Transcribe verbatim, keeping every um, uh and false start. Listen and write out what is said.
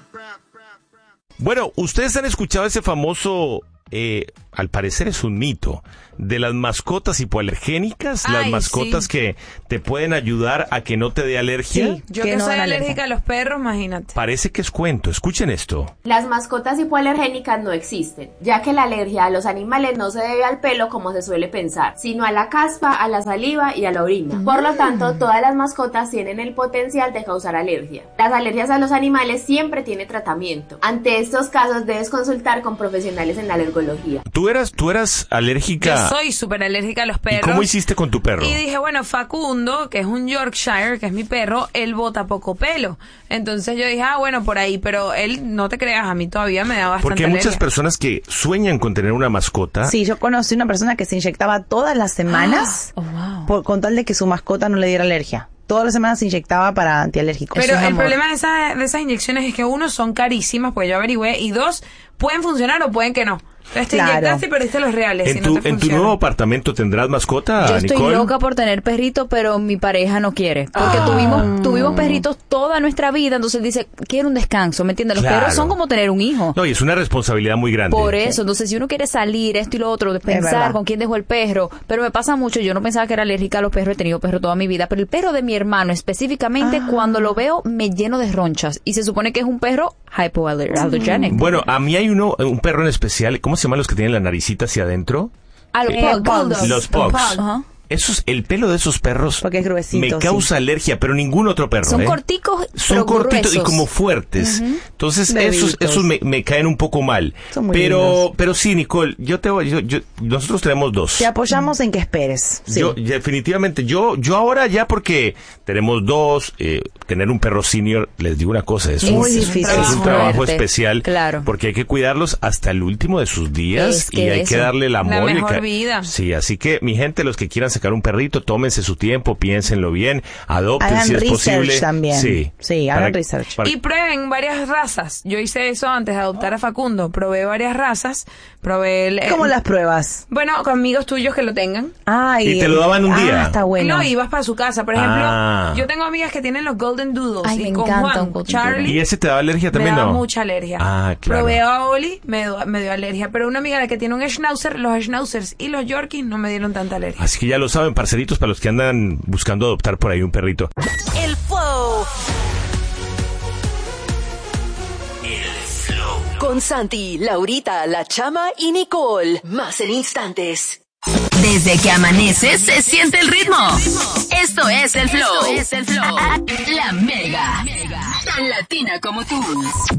Bueno, ustedes han escuchado ese famoso, eh, al parecer es un mito, de las mascotas hipoalergénicas, Ay, las mascotas sí. que te pueden ayudar a que no te dé alergia. Sí. Yo que que no soy dan alérgica alergia. a los perros, imagínate. Parece que es cuento, escuchen esto. Las mascotas hipoalergénicas no existen, ya que la alergia a los animales no se debe al pelo como se suele pensar, sino a la caspa, a la saliva y a la orina. Por lo tanto, todas las mascotas tienen el potencial de causar alergia. Las alergias a los animales siempre tienen tratamiento. Ante estos casos debes consultar con profesionales en alergología. ¿Tú eras, tú eras alérgica? Yo soy súper alérgica a los ¿Y perros. cómo hiciste con tu perro? Y dije, bueno, Facundo, que es un Yorkshire, que es mi perro, él bota poco pelo. Entonces yo dije, ah, bueno, por ahí, pero él, no te creas, a mí todavía me da bastante Porque hay muchas alergia. personas que sueñan con tener una mascota. Sí, yo conocí una persona que se inyectaba todas las semanas Oh, wow. por, con tal de que su mascota no le diera alergia. Todas las semanas se inyectaba para antialérgicos. Pero Eso es el amor. problema de, esa- de esas inyecciones es que uno, son carísimas, pues yo averigüé, y dos, pueden funcionar o pueden que no. Entonces te Claro. inyectaste y perdiste los reales. ¿En si tu, no te en tu funciona. nuevo apartamento tendrás mascota, Yo estoy Nicole? loca por tener perrito, pero mi pareja no quiere. Porque Ah. tuvimos tuvimos perritos toda nuestra vida, entonces dice, quiero un descanso, ¿me entiendes? Los Claro. perros son como tener un hijo. No, y es una responsabilidad muy grande. Por eso, entonces si uno quiere salir, esto y lo otro, de pensar verdad. con quién dejó el perro, pero me pasa mucho, yo no pensaba que era alérgica a los perros, he tenido perro toda mi vida, pero el perro de mi hermano específicamente, Ah. cuando lo veo, me lleno de ronchas, y se supone que es un perro hypoallergenic. Bueno, a mí hay uno, un perro en especial, ¿cómo se llaman los que tienen la naricita hacia adentro? A los Eh, pugs. pugs. Los pugs. Ajá. Esos, el pelo de esos perros Porque es gruesito, me causa alergia, pero ningún otro perro. Son ¿eh? corticos, Son pero cortitos y gruesos. como fuertes. Entonces, Bebitos. esos, esos me, me caen un poco mal. Son muy pero, lindos. pero sí, Nicole, yo te voy, yo, yo- nosotros tenemos dos. Te apoyamos en que esperes. Sí. Yo, ya, definitivamente, yo, yo ahora ya porque tenemos dos, eh, tener un perro senior, les digo una cosa, es, Es un, muy es un- difícil. es un trabajo Fuerte. especial, Claro. porque hay que cuidarlos hasta el último de sus días Es que y hay eso. que darle la La mole. mejor ca- vida. Sí, así que mi gente, los que quieran sacar un perrito, tómense su tiempo, piénsenlo bien, adopten Hagan si es research posible. también. Sí, Sí, hagan Para- research. para- Y prueben varias razas. Yo hice eso antes de adoptar a Facundo. Probé varias razas. Probé el... ¿Cómo el- las pruebas? Bueno, con amigos tuyos que lo tengan. Ay, Y te lo daban un ah, día. está bueno. No, ibas para su casa. Por ejemplo, Ah. yo tengo amigas que tienen los Golden Doodles. Ay, y me con encanta Juan, un Golden Charlie, ¿Y ese te daba alergia me también, daba no? mucha alergia. Ah, claro. Probé a Oli, me, dio- me dio alergia. Pero una amiga la que tiene un Schnauzer, los Schnauzers y los Yorkies no me dieron tanta alergia. Así que ya lo saben, parceritos, para los que andan buscando adoptar por ahí un perrito. El Flow. Con Santi, Laurita, La Chama y Nicole. Más en instantes. Desde que amanece se siente el ritmo. Esto es el Flow. Esto es el Flow. La Mega. Tan latina como tú.